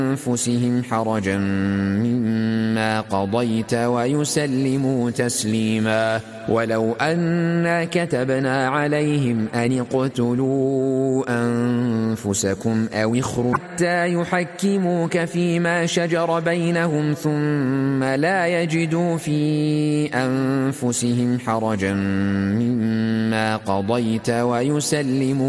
أنفسهم حرجا مما قضيت ويسلموا تسليما. ولو أنا كتبنا عليهم أن اقتلوا أنفسكم أو اخرجوا حتى يحكموك فيما شجر بينهم ثم لا يجدوا في أنفسهم حرجا مما قضيت ويسلموا